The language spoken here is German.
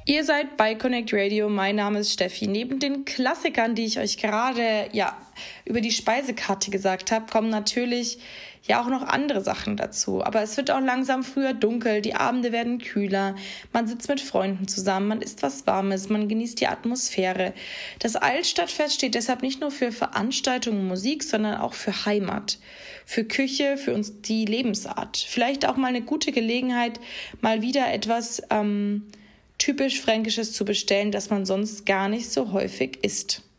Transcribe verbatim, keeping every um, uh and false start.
Ihr seid bei Connect Radio, mein Name ist Steffi. Neben den Klassikern, die ich euch gerade ja über die Speisekarte gesagt habe, kommen natürlich ja auch noch andere Sachen dazu. Aber es wird auch langsam früher dunkel, die Abende werden kühler, man sitzt mit Freunden zusammen, man isst was Warmes, man genießt die Atmosphäre. Das Altstadtfest steht deshalb nicht nur für Veranstaltungen und Musik, sondern auch für Heimat, für Küche, für uns die Lebensart. Vielleicht auch mal eine gute Gelegenheit, mal wieder etwas ähm, typisch Fränkisches zu bestellen, das man sonst gar nicht so häufig isst.